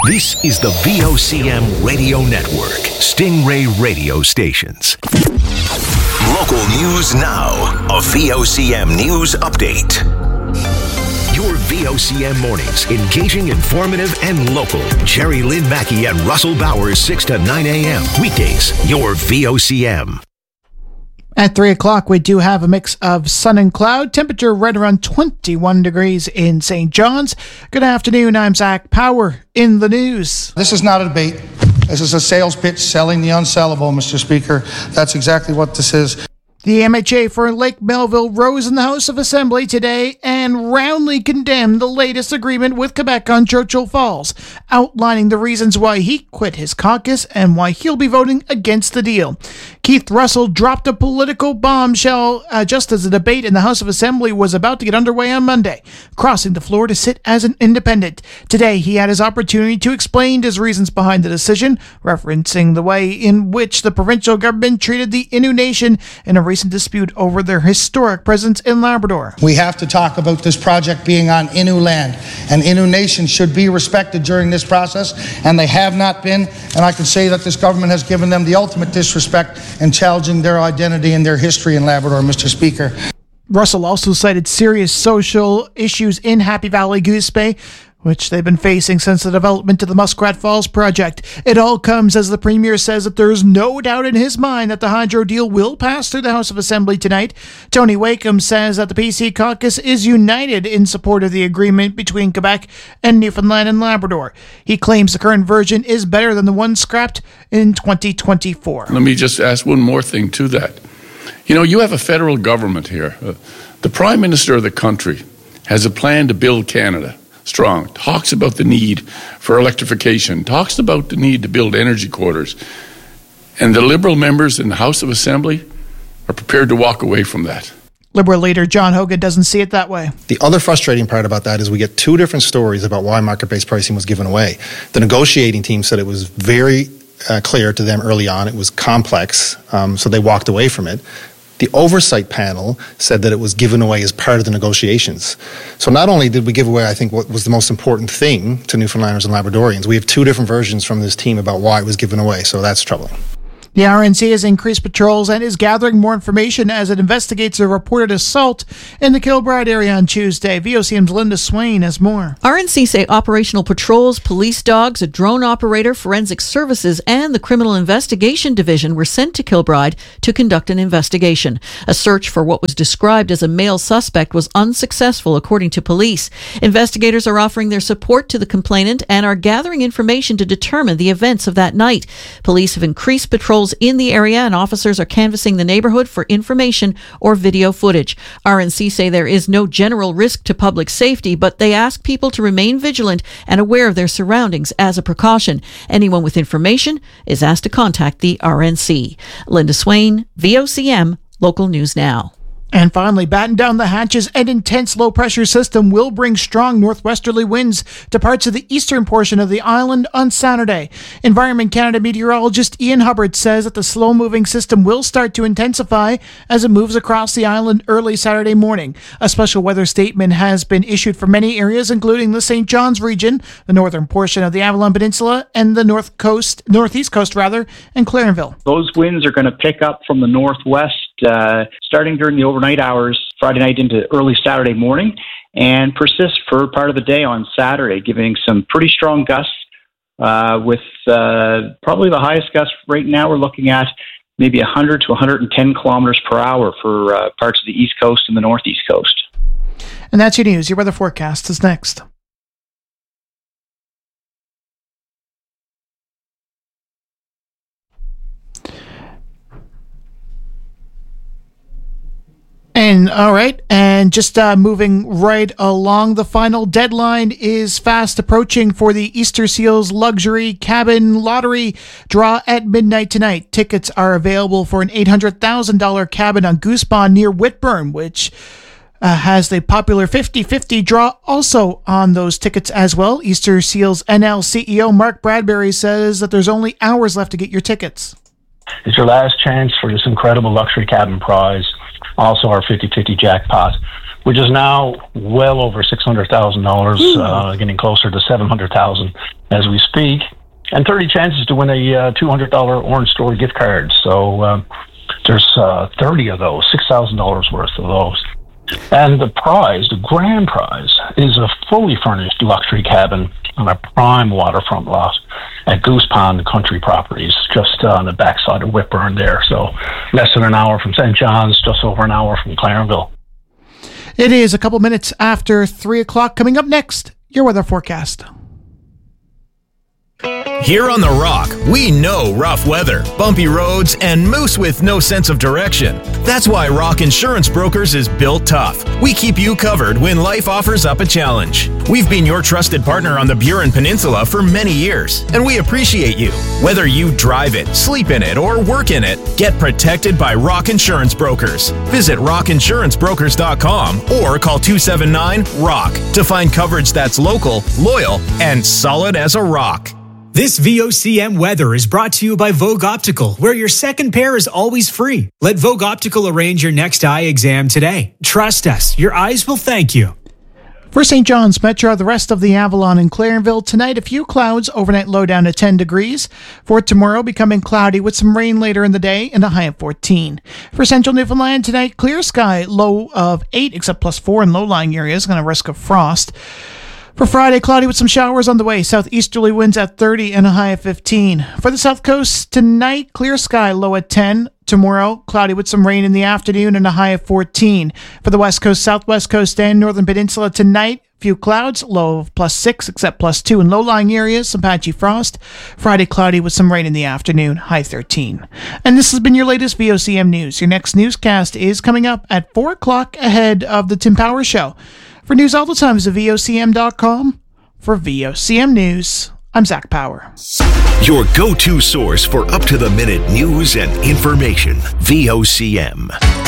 This is the VOCM Radio Network, Stingray radio stations. Local news now. A VOCM news update. Your VOCM mornings, engaging, informative, and local. Jerry Lynn Mackey and Russell Bowers, 6 to 9 a.m. Weekdays, your VOCM. At 3 o'clock, we do have a mix of sun and cloud. Temperature right around 21 degrees in St. John's. Good afternoon, I'm Zach Power in the news. This is not a debate. This is a sales pitch selling the unsellable, Mr. Speaker. That's exactly what this is. The MHA for Lake Melville rose in the House of Assembly today and roundly condemned the latest agreement with Quebec on Churchill Falls, outlining the reasons why he quit his caucus and why he'll be voting against the deal. Keith Russell dropped a political bombshell just as the debate in the House of Assembly was about to get underway on Monday, crossing the floor to sit as an independent. Today, he had his opportunity to explain his reasons behind the decision, referencing the way in which the provincial government treated the Innu Nation in a recent dispute over their historic presence in Labrador. We have to talk about this project being on Innu land, and Innu Nation should be respected during this process, and they have not been, and I can say that this government has given them the ultimate disrespect in challenging their identity and their history in Labrador, Mr. Speaker. Russell also cited serious social issues in Happy Valley Goose Bay, which they've been facing since the development of the Muskrat Falls project. It all comes as the Premier says that there's no doubt in his mind that the hydro deal will pass through the House of Assembly tonight. Tony Wakeham says that the PC caucus is united in support of the agreement between Quebec and Newfoundland and Labrador. He claims the current version is better than the one scrapped in 2024. Let me just ask one more thing to that. You know, you have a federal government here. The Prime Minister of the country has a plan to build Canada strong, talks about the need for electrification, talks about the need to build energy quarters. And the Liberal members in the House of Assembly are prepared to walk away from that. Liberal leader John Hogan doesn't see it that way. The other frustrating part about that is we get two different stories about why market-based pricing was given away. The negotiating team said it was very clear to them early on. It was complex, so they walked away from it. The oversight panel said that it was given away as part of the negotiations. So not only did we give away, I think, what was the most important thing to Newfoundlanders and Labradorians, we have two different versions from this team about why it was given away, so that's troubling. The RNC has increased patrols and is gathering more information as it investigates a reported assault in the Kilbride area on Tuesday. VOCM's Linda Swain has more. RNC say operational patrols, police dogs, a drone operator, forensic services, and the Criminal Investigation Division were sent to Kilbride to conduct an investigation. A search for what was described as a male suspect was unsuccessful, according to police. Investigators are offering their support to the complainant and are gathering information to determine the events of that night. Police have increased patrols in the area and officers are canvassing the neighborhood for information or video footage. RNC say there is no general risk to public safety, but they ask people to remain vigilant and aware of their surroundings as a precaution. Anyone with information is asked to contact the RNC. Linda Swain, VOCM, Local News Now. And finally, batten down the hatches. An intense low-pressure system will bring strong northwesterly winds to parts of the eastern portion of the island on Saturday. Environment Canada meteorologist Ian Hubbard says that the slow-moving system will start to intensify as it moves across the island early Saturday morning. A special weather statement has been issued for many areas, including the St. John's region, the northern portion of the Avalon Peninsula, and the northeast coast, and Clarenville. Those winds are going to pick up from the northwest starting during the overnight hours, Friday night into early Saturday morning, and persist for part of the day on Saturday, giving some pretty strong gusts with probably the highest gust right now we're looking at maybe 100 to 110 kilometers per hour for parts of the east coast and the northeast coast. And that's your news. Your weather forecast is next. And just moving right along, the final deadline is fast approaching for the Easter Seals Luxury Cabin Lottery draw at midnight tonight. Tickets are available for an $800,000 cabin on Goose Pond near Whitburn, which has the popular 50-50 draw also on those tickets as well. Easter Seals NL CEO Mark Bradbury says that there's only hours left to get your tickets. It's your last chance for this incredible luxury cabin prize. Also our 50-50 jackpot, which is now well over $600,000, getting closer to $700,000. as we speak, and 30 chances to win a $200 Orange Store gift card. So there's 30 of those, $6,000 worth of those. And the prize, the grand prize, is a fully furnished luxury cabin on a prime waterfront lot at Goose Pond Country Properties, just on the backside of Whitburn there. So less than an hour from St. John's, just over an hour from Clarenville. It is a couple minutes after 3 o'clock. Coming up next, your weather forecast. Here on The Rock, we know rough weather, bumpy roads, and moose with no sense of direction. That's why Rock Insurance Brokers is built tough. We keep you covered when life offers up a challenge. We've been your trusted partner on the Burin Peninsula for many years, and we appreciate you. Whether you drive it, sleep in it, or work in it, get protected by Rock Insurance Brokers. Visit rockinsurancebrokers.com or call 279-ROCK to find coverage that's local, loyal, and solid as a rock. This VOCM weather is brought to you by Vogue Optical, where your second pair is always free. Let Vogue Optical arrange your next eye exam today. Trust us, your eyes will thank you. For St. John's Metro, the rest of the Avalon and Clarenville, tonight a few clouds, overnight low down to 10 degrees. For tomorrow, becoming cloudy with some rain later in the day and a high of 14. For central Newfoundland, tonight clear sky, low of 8 except +4 in low-lying areas, going to risk of frost. For Friday, cloudy with some showers on the way. Southeasterly winds at 30 and a high of 15. For the South Coast, tonight, clear sky, low at 10. Tomorrow, cloudy with some rain in the afternoon and a high of 14. For the West Coast, Southwest Coast, and Northern Peninsula, tonight, few clouds, low of +6 except +2 in low-lying areas, some patchy frost. Friday, cloudy with some rain in the afternoon, high 13. And this has been your latest VOCM News. Your next newscast is coming up at 4 o'clock ahead of the Tim Power Show. For news all the time, visit VOCM.com. For VOCM News, I'm Zach Power. Your go-to source for up-to-the-minute news and information. VOCM.